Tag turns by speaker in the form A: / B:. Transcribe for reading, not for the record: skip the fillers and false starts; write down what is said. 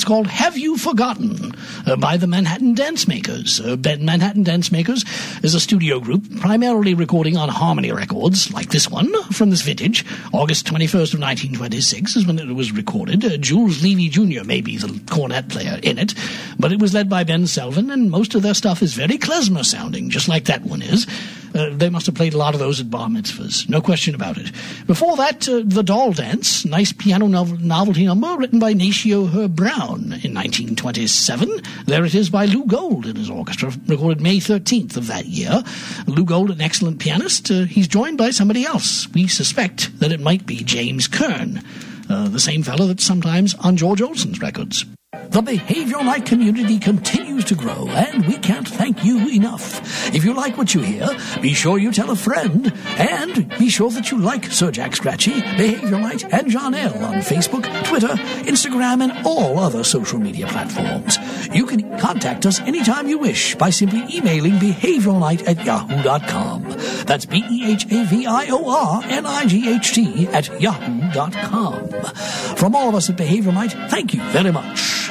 A: It's called Have You Forgotten by the Manhattan Dance Makers. Manhattan Dance Makers is a studio group primarily recording on Harmony Records, like this one from this vintage. August 21st of 1926 is when it was recorded. Jules Levy Jr. may be the cornet player in it, but it was led by Ben Selvin, and most of their stuff is very klezmer sounding, just like that one is. They must have played a lot of those at bar mitzvahs, no question about it. Before that, The Doll Dance, nice piano novelty number written by Natio Herb Brown in 1927. There it is by Lou Gold and his orchestra, recorded May 13th of that year. Lou Gold, an excellent pianist. He's joined by somebody else. We suspect that it might be James Kern, the same fellow that's sometimes on George Olsen's records. The Behavioral Night community continues to grow, and we can't thank you enough. If you like what you hear, be sure you tell a friend, and be sure that you like Sir Jack Scratchy, Behavioral Night, and John L. on Facebook, Twitter, Instagram, and all other social media platforms. You can contact us anytime you wish by simply emailing behavioralnight@yahoo.com. That's BEHAVIORNIGHT@yahoo.com. From all of us at Behavioral Night, thank you very much.